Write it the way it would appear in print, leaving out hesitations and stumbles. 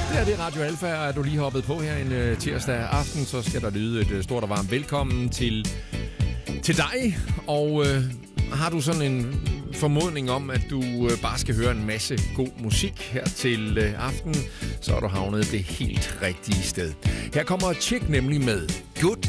Det er Radio Alfa, og er du lige hoppet på her en tirsdag aften, så skal der lyde et stort og varmt velkommen til dig. Og har du sådan en formodning om, at du bare skal høre en masse god musik her til aften, så har du havnet det helt rigtige sted. Her kommer Chick nemlig med Good